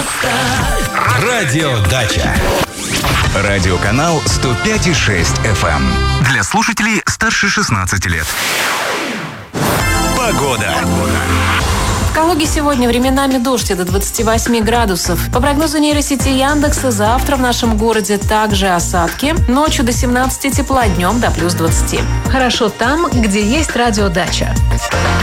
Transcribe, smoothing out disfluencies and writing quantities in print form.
Радиодача. Радиоканал 105,6 FM. Для слушателей старше 16 лет. Погода. В Калуге сегодня временами дождь до 28 градусов. По прогнозу нейросети Яндекса, завтра в нашем городе также осадки. Ночью до 17 тепла, днем до плюс 20. Хорошо там, где есть радиодача.